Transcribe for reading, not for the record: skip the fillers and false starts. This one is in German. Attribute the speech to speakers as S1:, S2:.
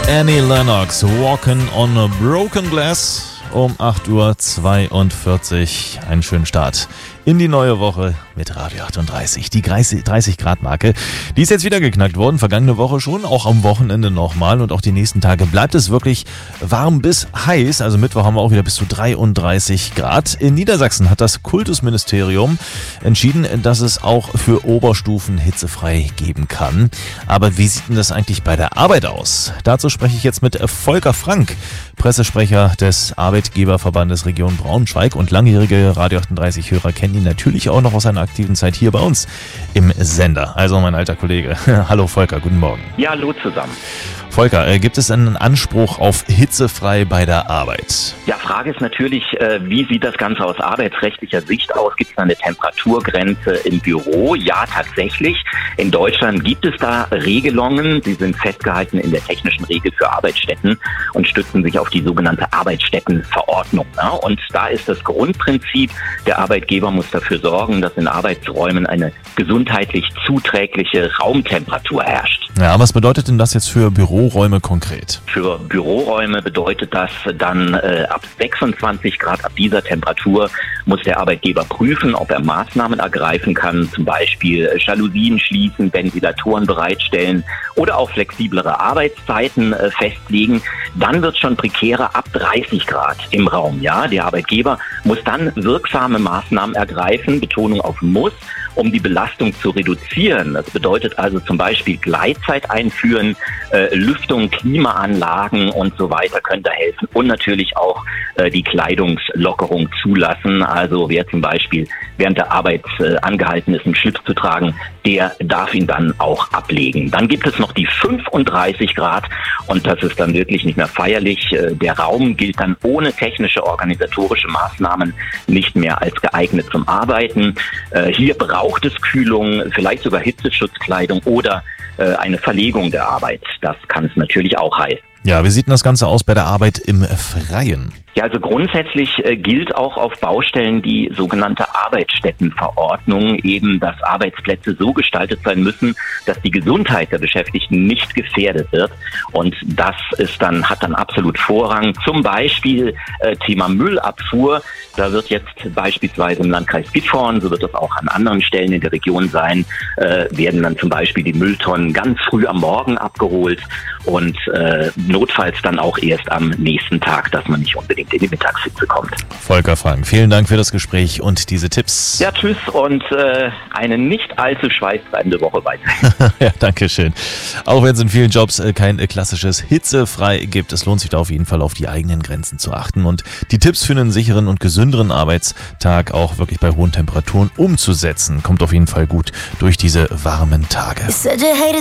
S1: Annie Lennox, Walking on a Broken Glass. Um 8.42 Uhr. Einen schönen Start in die neue Woche mit Radio 38. Die 30-Grad-Marke, die ist jetzt wieder geknackt worden. Vergangene Woche schon, auch am Wochenende nochmal. Und auch die nächsten Tage bleibt es wirklich warm bis heiß. Also Mittwoch haben wir auch wieder bis zu 33 Grad. In Niedersachsen hat das Kultusministerium entschieden, dass es auch für Oberstufen hitzefrei geben kann. Aber wie sieht denn das eigentlich bei der Arbeit aus? Dazu spreche ich jetzt mit Volker Frank, Pressesprecher des Arbeitgeberverbandes Region Braunschweig, und langjährige Radio 38-Hörer kennen ihn natürlich auch noch aus seiner aktiven Zeit hier bei uns im Sender. Also mein alter Kollege. Hallo Volker, guten Morgen.
S2: Ja, hallo zusammen.
S1: Volker, gibt es einen Anspruch auf hitzefrei bei der Arbeit?
S2: Ja, Frage ist natürlich, wie sieht das Ganze aus arbeitsrechtlicher Sicht aus? Gibt es da eine Temperaturgrenze im Büro? Ja, tatsächlich. In Deutschland gibt es da Regelungen. Sie sind festgehalten in der technischen Regel für Arbeitsstätten und stützen sich auf die sogenannte Arbeitsstättenverordnung. Ja? Und da ist das Grundprinzip, der Arbeitgeber muss dafür sorgen, dass in Arbeitsräumen eine gesundheitlich zuträgliche Raumtemperatur herrscht.
S1: Ja, was bedeutet denn das jetzt für Büroräume konkret?
S2: Für Büroräume bedeutet das dann ab 26 Grad, ab dieser Temperatur muss der Arbeitgeber prüfen, ob er Maßnahmen ergreifen kann, zum Beispiel Jalousien schließen, Ventilatoren bereitstellen oder auch flexiblere Arbeitszeiten festlegen. Dann wird es schon prekärer ab 30 Grad im Raum. Ja, der Arbeitgeber muss dann wirksame Maßnahmen ergreifen, Betonung auf muss, um die Belastung zu reduzieren. Das bedeutet also zum Beispiel Gleitzeit einführen, Lüftung, Klimaanlagen und so weiter können da helfen, und natürlich auch die Kleidungslockerung zulassen. Also wer zum Beispiel während der Arbeit angehalten ist, einen Schlips zu tragen, der darf ihn dann auch ablegen. Dann gibt es noch die 35 Grad und das ist dann wirklich nicht mehr feierlich. Der Raum gilt dann ohne technische, organisatorische Maßnahmen nicht mehr als geeignet zum Arbeiten. Hier braucht es Kühlung, vielleicht sogar Hitzeschutzkleidung oder eine Verlegung der Arbeit. Das kann es natürlich auch heißen.
S1: Ja, wie sieht denn das Ganze aus bei der Arbeit im Freien?
S2: Ja, also grundsätzlich gilt auch auf Baustellen die sogenannte Arbeitsstättenverordnung, eben, dass Arbeitsplätze so gestaltet sein müssen, dass die Gesundheit der Beschäftigten nicht gefährdet wird. Und das hat dann absolut Vorrang. Zum Beispiel Thema Müllabfuhr. Da wird jetzt beispielsweise im Landkreis Gifhorn, so wird es auch an anderen Stellen in der Region sein, werden dann zum Beispiel die Mülltonnen ganz früh am Morgen abgeholt und notfalls dann auch erst am nächsten Tag, dass man nicht unbedingt in die Mittagshitze kommt.
S1: Volker Frank, vielen Dank für das Gespräch und diese Tipps.
S2: Ja, tschüss und eine nicht allzu schweißtreibende Woche weiter.
S1: Ja, danke schön. Auch wenn es in vielen Jobs kein klassisches Hitzefrei gibt, es lohnt sich da auf jeden Fall auf die eigenen Grenzen zu achten und die Tipps für einen sicheren und gesünderen Arbeitstag auch wirklich bei hohen Temperaturen umzusetzen. Kommt auf jeden Fall gut durch diese warmen Tage.